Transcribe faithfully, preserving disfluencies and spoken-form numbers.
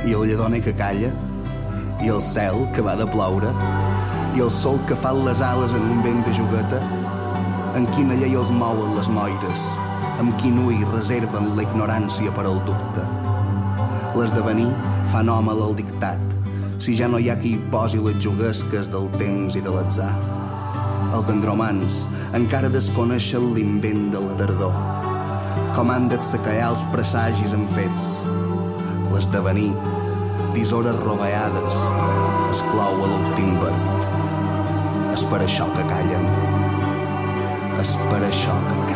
i el lledoner que calla, i el cel que va de ploure, i el sol que fa les ales en un vent de jugueta, en quina llei els mouen les moires, amb quin ull reserven la ignorància per al dubte. L'esdevenir fan home al dictat, si ja no hi ha qui hi posi les juguesques del temps i de l'atzar. Els andromans encara desconeixen l'invent de la tardor, com han d'atsecar els presagis en fets. L'esdevenir, tisores roveades, es clou a l'últim verd. És per això que callen. És per això que callen.